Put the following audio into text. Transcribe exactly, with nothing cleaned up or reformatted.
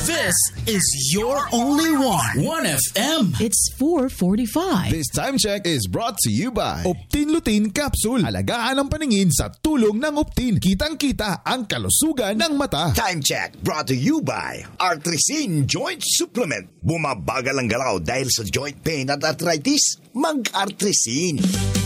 This is your only one. one F M. It's four forty-five. This time check is brought to you by Optin Lutein Capsule. Alagaan ang paningin sa tulong ng Optin. Kitang-kita ang kalusugan ng mata. Time check brought to you by Artrisin Joint Supplement. Bumabagal ang galaw dahil sa joint pain at arthritis. Mag-Artrisin.